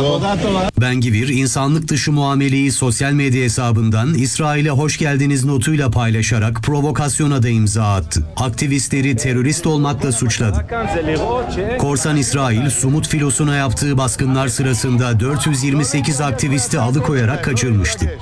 Ben-Gvir, insanlık dışı muameleyi sosyal medya hesabından İsrail'e hoş geldiniz notuyla paylaşarak provokasyona da imza attı. Aktivistleri terörist olmakla suçladı. Korsan İsrail, Sumut filosuna yaptığı baskınlar sırasında 428 aktivisti alıkoyarak kaçırmıştı.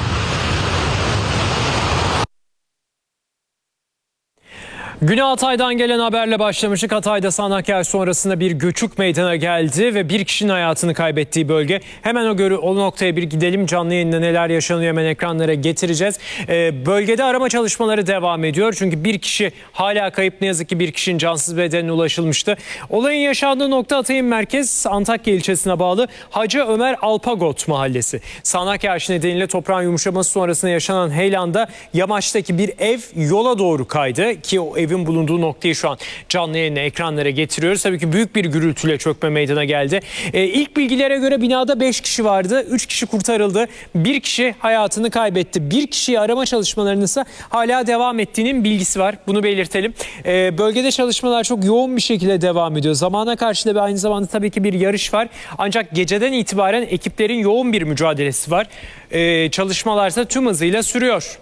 Güne Hatay'dan gelen haberle başlamıştık. Hatay'da Sanakkale sonrasında bir göçük meydana geldi ve bir kişinin hayatını kaybettiği bölge. Hemen o noktaya bir gidelim. Canlı yayında neler yaşanıyor hemen ekranlara getireceğiz. Bölgede arama çalışmaları devam ediyor. Çünkü bir kişi hala kayıp, ne yazık ki bir kişinin cansız bedenine ulaşılmıştı. Olayın yaşandığı nokta Hatay'ın merkez Antakya ilçesine bağlı Hacı Ömer Alpagot mahallesi. Sağanak yağış nedeniyle toprağın yumuşaması sonrasında yaşanan heyelanda yamaçtaki bir ev yola doğru kaydı ki o evin bulunduğu noktayı şu an canlı yayına ekranlara getiriyoruz. Tabii ki büyük bir gürültüyle çökme meydana geldi. İlk bilgilere göre binada 5 kişi vardı. 3 kişi kurtarıldı. 1 kişi hayatını kaybetti. 1 kişiyi arama çalışmalarının ise hala devam ettiğinin bilgisi var. Bunu belirtelim. Bölgede çalışmalar çok yoğun bir şekilde devam ediyor. Zamana karşı da aynı zamanda tabii ki bir yarış var. Ancak geceden itibaren ekiplerin yoğun bir mücadelesi var. Çalışmalar ise tüm hızıyla sürüyor.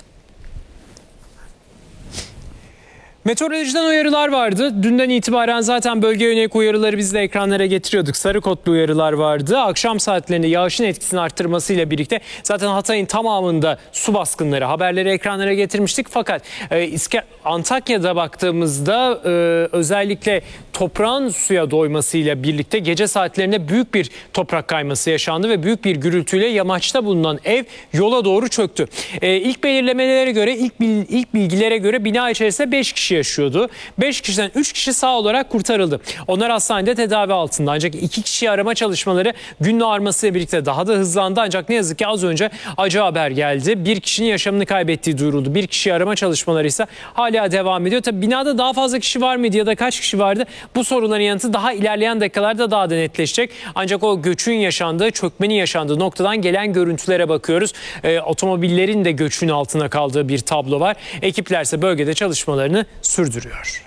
Meteorolojiden uyarılar vardı. Dünden itibaren zaten bölgeye yönelik uyarıları biz de ekranlara getiriyorduk. Sarı kodlu uyarılar vardı. Akşam saatlerinde yağışın etkisini arttırmasıyla birlikte zaten Hatay'ın tamamında su baskınları haberleri ekranlara getirmiştik. Fakat Antakya'da baktığımızda özellikle toprağın suya doymasıyla birlikte gece saatlerinde büyük bir toprak kayması yaşandı ve büyük bir gürültüyle yamaçta bulunan ev yola doğru çöktü. İlk belirlemelere göre, ilk bilgilere göre bina içerisinde 5 kişi yaşıyordu. 5 kişiden 3 kişi sağ olarak kurtarıldı. Onlar hastanede tedavi altında. Ancak 2 kişiyi arama çalışmaları günün ağarmasıyla birlikte daha da hızlandı. Ancak ne yazık ki az önce acı haber geldi. Bir kişinin yaşamını kaybettiği duyuruldu. Bir kişiyi arama çalışmaları ise hala devam ediyor. Tabii binada daha fazla kişi var mıydı ya da kaç kişi vardı? Bu soruların yanıtı daha ilerleyen dakikalarda daha da netleşecek. Ancak o göçün yaşandığı, çökmenin yaşandığı noktadan gelen görüntülere bakıyoruz. Otomobillerin de göçün altına kaldığı bir tablo var. Ekipler ise bölgede çalışmalarını sürdürüyor.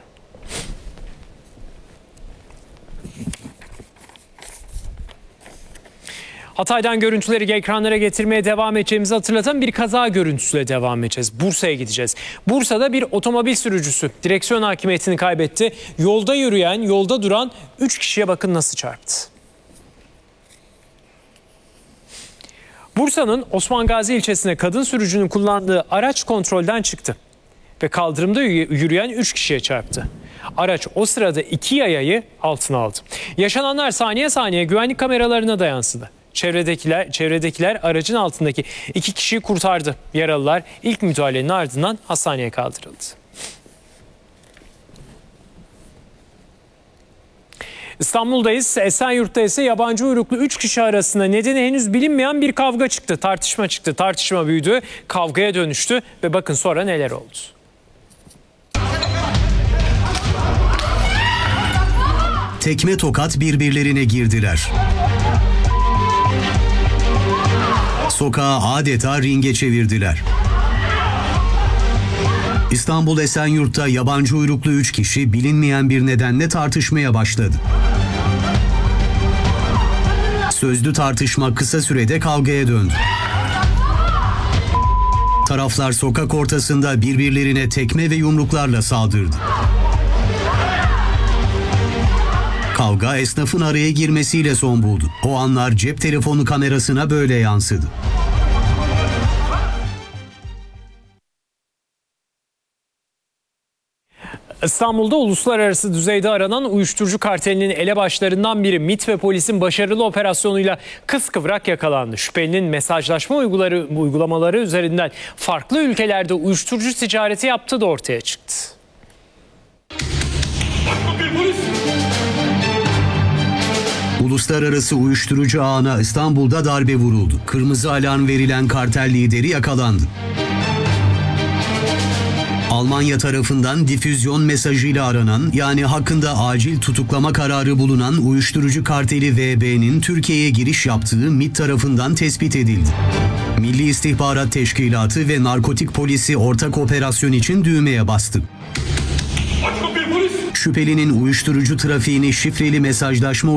Hatay'dan görüntüleri ekranlara getirmeye devam edeceğimizi hatırlatan bir kaza görüntüsüyle devam edeceğiz. Bursa'ya gideceğiz. Bursa'da bir otomobil sürücüsü direksiyon hakimiyetini kaybetti. Yolda yürüyen, yolda duran 3 kişiye bakın nasıl çarptı. Bursa'nın Osman Gazi ilçesine kadın sürücünün kullandığı araç kontrolden çıktı ve kaldırımda yürüyen 3 kişiye çarptı. Araç o sırada 2 yayayı altına aldı. Yaşananlar saniye saniye güvenlik kameralarına da yansıdı. Çevredekiler aracın altındaki 2 kişiyi kurtardı. Yaralılar ilk müdahalenin ardından hastaneye kaldırıldı. İstanbul'dayız. Esenyurt'ta ise yabancı uyruklu 3 kişi arasında nedeni henüz bilinmeyen bir kavga çıktı. Tartışma çıktı. Tartışma büyüdü. Kavgaya dönüştü ve bakın sonra neler oldu. Tekme tokat birbirlerine girdiler. Sokağı adeta ringe çevirdiler. İstanbul Esenyurt'ta yabancı uyruklu 3 kişi bilinmeyen bir nedenle tartışmaya başladı. Sözlü tartışma kısa sürede kavgaya döndü. Taraflar sokak ortasında birbirlerine tekme ve yumruklarla saldırdı. Kavga esnafın araya girmesiyle son buldu. O anlar cep telefonu kamerasına böyle yansıdı. İstanbul'da uluslararası düzeyde aranan uyuşturucu kartelinin elebaşlarından biri MİT ve polisin başarılı operasyonuyla kıskıvrak yakalandı. Şüphelinin mesajlaşma uygulamaları üzerinden farklı ülkelerde uyuşturucu ticareti yaptığı da ortaya çıktı. Uluslararası uyuşturucu ağına İstanbul'da darbe vuruldu. Kırmızı alarm verilen kartel lideri yakalandı. Almanya tarafından difüzyon mesajıyla aranan, yani hakkında acil tutuklama kararı bulunan uyuşturucu karteli VB'nin Türkiye'ye giriş yaptığı MİT tarafından tespit edildi. Milli İstihbarat Teşkilatı ve Narkotik Polisi ortak operasyon için düğmeye bastı. Şüphelinin uyuşturucu trafiğini şifreli mesajlaşma